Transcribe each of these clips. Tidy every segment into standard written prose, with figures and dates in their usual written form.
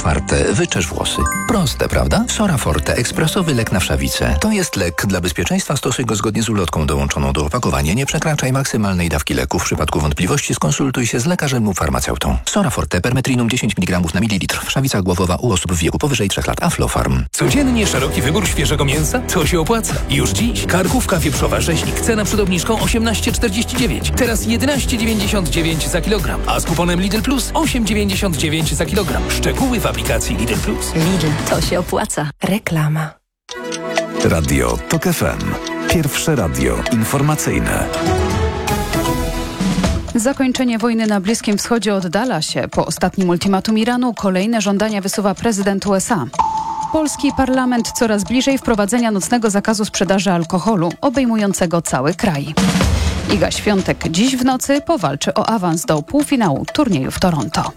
otwarte, wyczesz włosy. Proste, prawda? Sora Forte, ekspresowy lek na wszawicę. To jest lek. Dla bezpieczeństwa stosuj go zgodnie z ulotką dołączoną do opakowania. Nie przekraczaj maksymalnej dawki leku. W przypadku wątpliwości skonsultuj się z lekarzem lub farmaceutą. Sora Forte, permetrinum 10 mg na mililitr. Wszawica głowowa u osób w wieku powyżej 3 lat. Aflofarm. Codziennie szeroki wybór świeżego mięsa? To się opłaca. Już dziś karkówka wieprzowa rzeźnik. Cena przed obniżką 18,49. Teraz 11,99 za kilogram. A z kuponem Lidl Plus 8,99 za kilogram. Szczegóły w aplikacji Lidl Plus. Lidl, to się opłaca. Reklama. Radio TOK FM. Pierwsze radio informacyjne. Zakończenie wojny na Bliskim Wschodzie oddala się. Po ostatnim ultimatum Iranu kolejne żądania wysuwa prezydent USA. Polski parlament coraz bliżej wprowadzenia nocnego zakazu sprzedaży alkoholu, obejmującego cały kraj. Iga Świątek dziś w nocy powalczy o awans do półfinału turnieju w Toronto.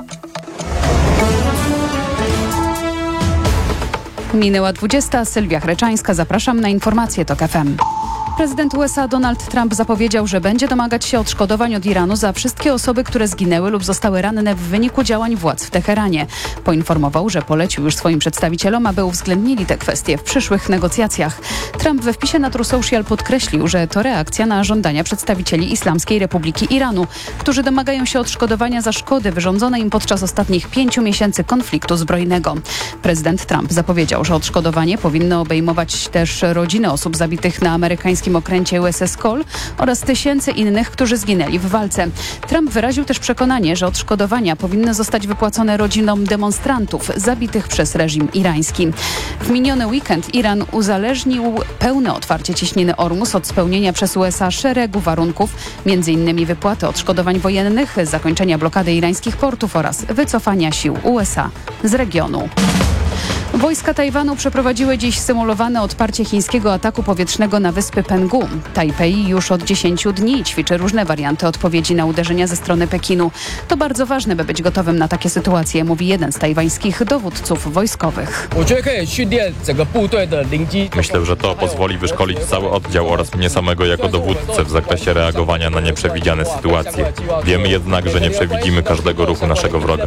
Minęła 20. Sylwia Chreczańska. Zapraszam na informacje TOK FM. Prezydent USA Donald Trump zapowiedział, że będzie domagać się odszkodowań od Iranu za wszystkie osoby, które zginęły lub zostały ranne w wyniku działań władz w Teheranie. Poinformował, że polecił już swoim przedstawicielom, aby uwzględnili te kwestie w przyszłych negocjacjach. Trump we wpisie na Truth Social podkreślił, że to reakcja na żądania przedstawicieli Islamskiej Republiki Iranu, którzy domagają się odszkodowania za szkody wyrządzone im podczas ostatnich 5 miesięcy konfliktu zbrojnego. Prezydent Trump zapowiedział, że odszkodowanie powinno obejmować też rodziny osób zabitych na amerykańskim okręcie USS Cole oraz tysięcy innych, którzy zginęli w walce. Trump wyraził też przekonanie, że odszkodowania powinny zostać wypłacone rodzinom demonstrantów zabitych przez reżim irański. W miniony weekend Iran uzależnił pełne otwarcie cieśniny Ormus od spełnienia przez USA szeregu warunków, m.in. wypłaty odszkodowań wojennych, zakończenia blokady irańskich portów oraz wycofania sił USA z regionu. Wojska Tajwanu przeprowadziły dziś symulowane odparcie chińskiego ataku powietrznego na wyspy Penghu. Tajpej już od 10 dni ćwiczy różne warianty odpowiedzi na uderzenia ze strony Pekinu. To bardzo ważne, by być gotowym na takie sytuacje, mówi jeden z tajwańskich dowódców wojskowych. Myślę, że to pozwoli wyszkolić cały oddział oraz mnie samego jako dowódcę w zakresie reagowania na nieprzewidziane sytuacje. Wiemy jednak, że nie przewidzimy każdego ruchu naszego wroga.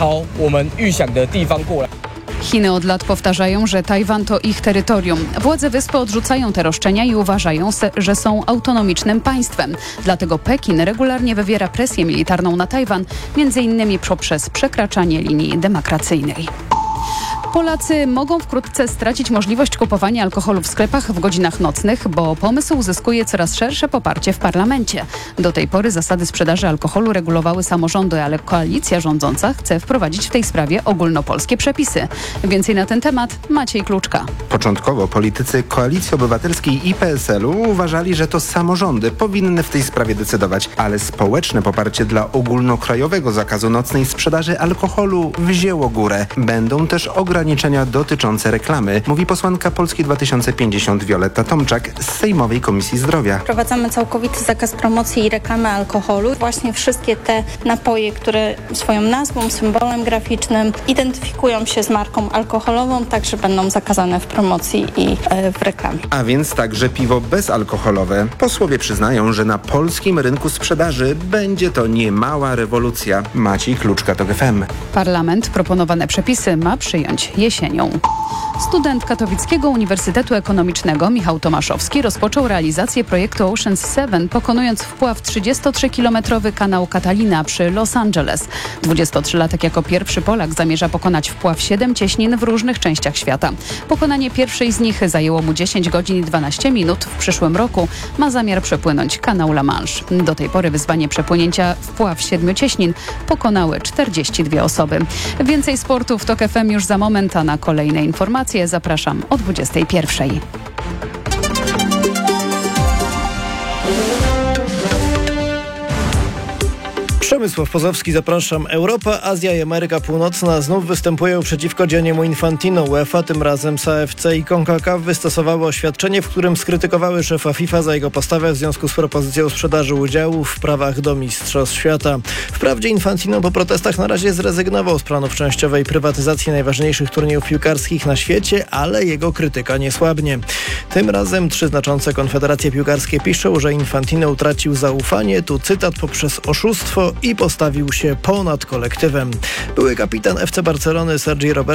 Chiny od lat powtarzają, że Tajwan to ich terytorium. Władze wyspy odrzucają te roszczenia i uważają, że są autonomicznym państwem. Dlatego Pekin regularnie wywiera presję militarną na Tajwan, m.in. poprzez przekraczanie linii demarkacyjnej. Polacy mogą wkrótce stracić możliwość kupowania alkoholu w sklepach w godzinach nocnych, bo pomysł uzyskuje coraz szersze poparcie w parlamencie. Do tej pory zasady sprzedaży alkoholu regulowały samorządy, ale koalicja rządząca chce wprowadzić w tej sprawie ogólnopolskie przepisy. Więcej na ten temat Maciej Kluczka. Początkowo politycy Koalicji Obywatelskiej i PSL-u uważali, że to samorządy powinny w tej sprawie decydować, ale społeczne poparcie dla ogólnokrajowego zakazu nocnej sprzedaży alkoholu wzięło górę. Będą też ograniczenia dotyczące reklamy, mówi posłanka Polski 2050 Wioletta Tomczak z Sejmowej Komisji Zdrowia. Wprowadzamy całkowity zakaz promocji i reklamy alkoholu. Właśnie wszystkie te napoje, które swoją nazwą, symbolem graficznym identyfikują się z marką alkoholową, także będą zakazane w promocji i w reklamie. A więc także piwo bezalkoholowe. Posłowie przyznają, że na polskim rynku sprzedaży będzie to niemała rewolucja. Maciej Kluczka, TOK FM. Parlament proponowane przepisy ma przyjąć jesienią. Student Katowickiego Uniwersytetu Ekonomicznego Michał Tomaszowski rozpoczął realizację projektu Ocean's 7, pokonując wpław 33-kilometrowy kanał Catalina przy Los Angeles. 23-latek jako pierwszy Polak zamierza pokonać wpław 7 cieśnin w różnych częściach świata. Pokonanie pierwszej z nich zajęło mu 10 godzin i 12 minut. W przyszłym roku ma zamiar przepłynąć kanał La Manche. Do tej pory wyzwanie przepłynięcia wpław 7 cieśnin pokonały 42 osoby. Więcej sportu w TOK FM już za moment, a na kolejne informacje zapraszam o 21. Przemysław Pozowski, zapraszam. Europa, Azja i Ameryka Północna znów występują przeciwko Gianniemu Infantino. UEFA, tym razem z AFC i CONCACAF wystosowały oświadczenie, w którym skrytykowały szefa FIFA za jego postawę w związku z propozycją sprzedaży udziałów w prawach do Mistrzostw Świata. Wprawdzie Infantino po protestach na razie zrezygnował z planów częściowej prywatyzacji najważniejszych turniejów piłkarskich na świecie, ale jego krytyka nie słabnie. Tym razem 3 znaczące konfederacje piłkarskie piszą, że Infantino utracił zaufanie, tu cytat, poprzez oszustwo i postawił się ponad kolektywem. Były kapitan FC Barcelony Sergi Roberto